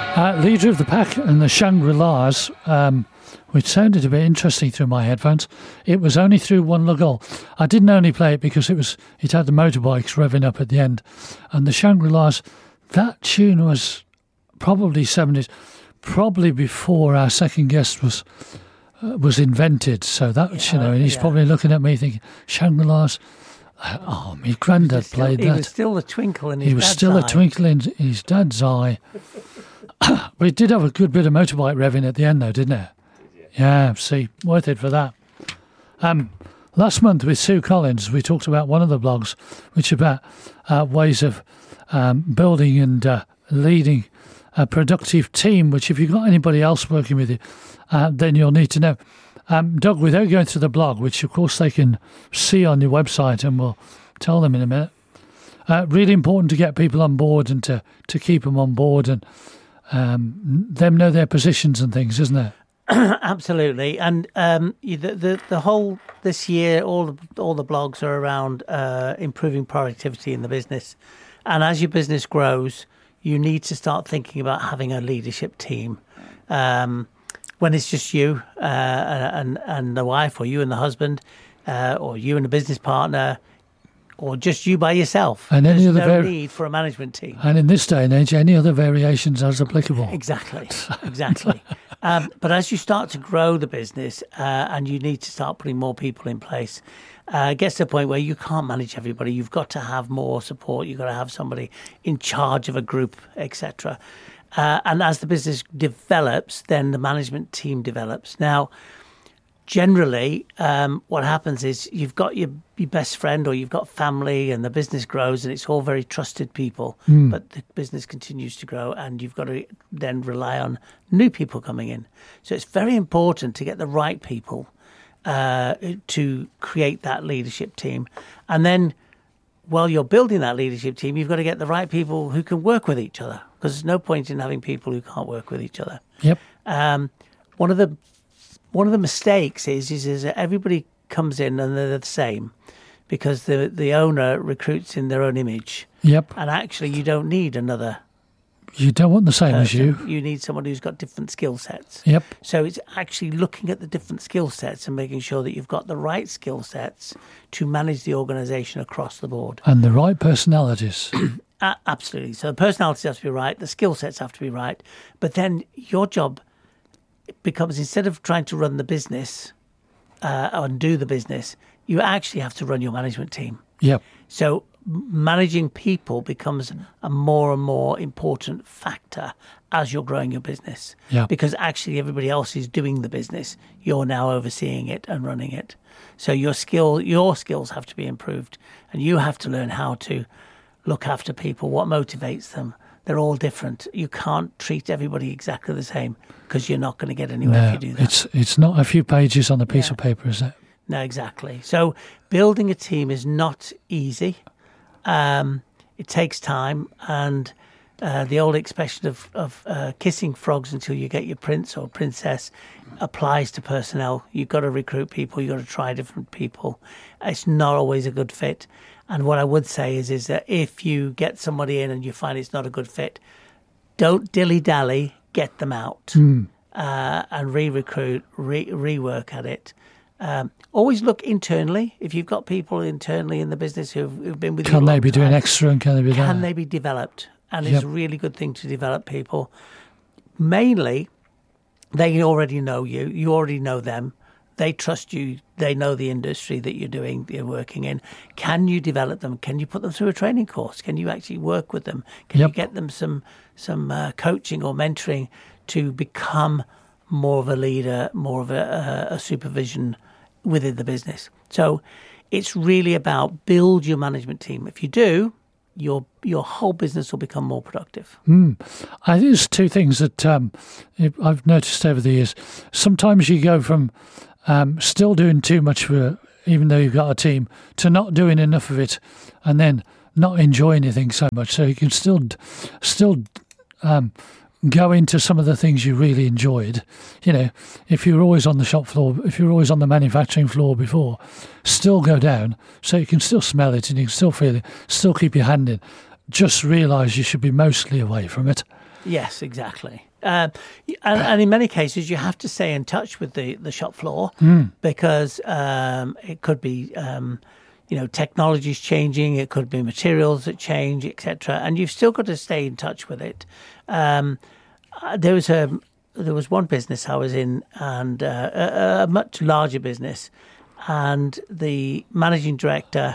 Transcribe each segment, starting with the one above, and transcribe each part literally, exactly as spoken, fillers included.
Uh, leader of the pack and the Shangri-Las, um, which sounded a bit interesting through my headphones. It was only through One Lugal. I didn't only play it because it was it had the motorbikes revving up at the end. And the Shangri-Las, that tune was probably seventies, probably before our second guest was uh, was invented. So that, yeah, you know, and he's yeah. probably looking at me thinking, Shangri-Las, oh, my granddad still, played he that. He was still a twinkle in his He was dad's still eye. a twinkle in his dad's eye. But it did have a good bit of motorbike revving at the end, though, didn't it? Yeah, see, worth it for that. Um, last month with Sue Collins, we talked about one of the blogs, which is about uh, ways of um, building and uh, leading a productive team, which if you've got anybody else working with you, uh, then you'll need to know. Um, Doug, without going through the blog, which of course they can see on your website, and we'll tell them in a minute, uh, really important to get people on board and to, to keep them on board and um, them know their positions and things, isn't it? Absolutely, and um, the, the the whole this year, all the all the blogs are around uh, improving productivity in the business, and as your business grows, you need to start thinking about having a leadership team. Um, when it's just you uh, and and the wife, or you and the husband, uh, or you and a business partner, or just you by yourself, and any there's other no vari- need for a management team. And in this day and age, any other variations are applicable. Exactly, exactly. um, but as you start to grow the business uh, and you need to start putting more people in place, uh, it gets to a point where you can't manage everybody. You've got to have more support. You've got to have somebody in charge of a group, et cetera. Uh, and as the business develops, then the management team develops. Now, generally, um, what happens is you've got your, your best friend or you've got family and the business grows and it's all very trusted people, mm. but the business continues to grow and you've got to then rely on new people coming in. So it's very important to get the right people uh, to create that leadership team. And then while you're building that leadership team, you've got to get the right people who can work with each other, because there's no point in having people who can't work with each other. Yep. Um, one of the One of the mistakes is, is is that everybody comes in and they're the same, because the the owner recruits in their own image. Yep. And actually, you don't need another. You don't want the same person. as you. You need someone who's got different skill sets. Yep. So it's actually looking at the different skill sets and making sure that you've got the right skill sets to manage the organisation across the board. And the right personalities. uh, absolutely. So the personalities have to be right, the skill sets have to be right, but then your job becomes, instead of trying to run the business uh, and do the business, you actually have to run your management team. Yep. So managing people becomes a more and more important factor as you're growing your business. Yep. Because actually everybody else is doing the business. You're now overseeing it and running it. So your skill, your skills have to be improved, and you have to learn how to look after people, what motivates them. They're all different. You can't treat everybody exactly the same, because you're not going to get anywhere no, if you do that. It's it's not a few pages on a piece yeah. of paper, is it? No, exactly. So building a team is not easy. Um, it takes time, and uh, the old expression of, of uh, kissing frogs until you get your prince or princess applies to personnel. You've got to recruit people. You've got to try different people. It's not always a good fit. And what I would say is, is that if you get somebody in and you find it's not a good fit, don't dilly-dally, get them out mm. uh, and re-recruit, re- rework at it. Um, always look internally. If you've got people internally in the business who've, who've been with you, can a they long be time, doing extra and can they be can there? they be developed? And yep. it's a really good thing to develop people. Mainly, they already know you. You already know them. They trust you. They know the industry that you're doing, you're working in. Can you develop them? Can you put them through a training course? Can you actually work with them? Can yep. you get them some some uh, coaching or mentoring to become more of a leader, more of a, a, a supervision within the business? So it's really about build your management team. If you do, your your whole business will become more productive. Mm. I think there's two things that um, I've noticed over the years. Sometimes you go from um, still doing too much for, even though you've got a team, to not doing enough of it, and then not enjoy anything so much. So you can still still um, go into some of the things you really enjoyed. You know, if you were always on the shop floor, if you were always on the manufacturing floor before, still go down so you can still smell it and you can still feel it, still keep your hand in. Just realise you should be mostly away from it. Yes, exactly. Uh, and, and in many cases, you have to stay in touch with the, the shop floor Mm. because um, it could be, um, you know, technology's changing. It could be materials that change, et cetera. And you've still got to stay in touch with it. Um, uh, there was a there was one business I was in, and uh, a, a much larger business, and the managing director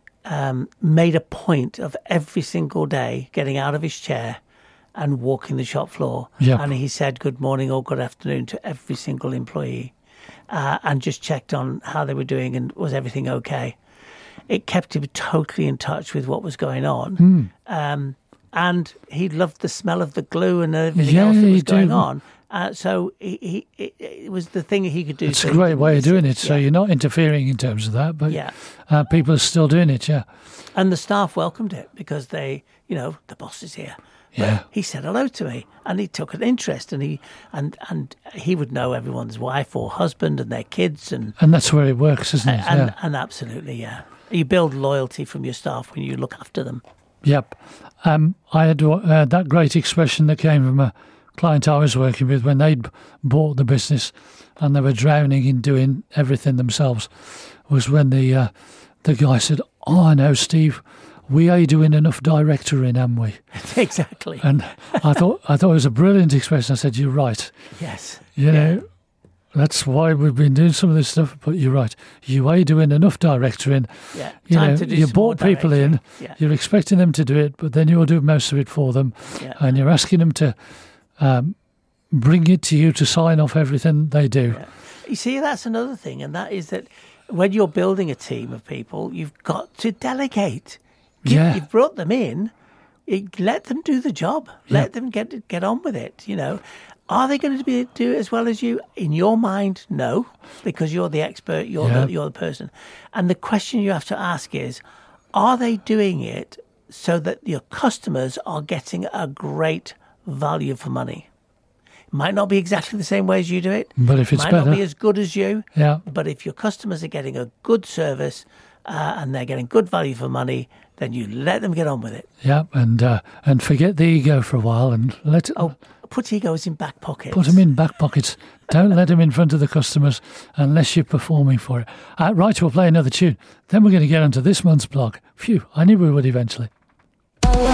um, made a point of every single day getting out of his chair and walking the shop floor. Yep. And he said good morning or good afternoon to every single employee uh, and just checked on how they were doing and was everything okay. It kept him totally in touch with what was going on. Mm. Um, and he loved the smell of the glue and everything Yeah, else that he was going did. on. Uh, so he, he, it, it was the thing he could do. It's so a he great didn't way of miss doing it. So Yeah. you're not interfering in terms of that, but Yeah. uh, people are still doing it, yeah. And the staff welcomed it because they, you know, the boss is here. But Yeah. he said hello to me, and he took an interest, and he and and he would know everyone's wife or husband and their kids, and And that's where it works, isn't it? and, Yeah. and absolutely, yeah. You build loyalty from your staff when you look after them. Yep. Um, I had uh, that great expression that came from a client I was working with when they'd bought the business and they were drowning in doing everything themselves, was when the uh, the guy said, "Oh, I know, Steve, we ain't doing enough directoring, am we?" Exactly. And I thought I thought it was a brilliant expression. I said, "You're right. Yes. You know, that's why we've been doing some of this stuff. But you're right. You ain't doing enough directoring. Yeah. You Time know, to do you some more brought people in. directory. Yeah. You're expecting them to do it, but then you'll do most of it for them, Yeah. and you're asking them to um, bring it to you to sign off everything they do." Yeah. You see, that's another thing, and that is that when you're building a team of people, you've got to delegate. You, Yeah. You've brought them in. You let them do the job. Let them get get on with it. You know, are they going to be do it as well as you? In your mind, no, because you're the expert. You're Yeah. the, you're the person. And the question you have to ask is, are they doing it so that your customers are getting a great value for money? It might not be exactly the same way as you do it. But if it's might better, not be as good as you. yeah, But if your customers are getting a good service uh, and they're getting good value for money, then you let them get on with it. yeah, and uh, and forget the ego for a while and let Oh, put egos in back pockets. put them in back pockets. Don't let them in front of the customers unless you're performing for it. Uh, right, we'll play another tune. Then we're going to get onto this month's blog. Phew, I knew we would eventually.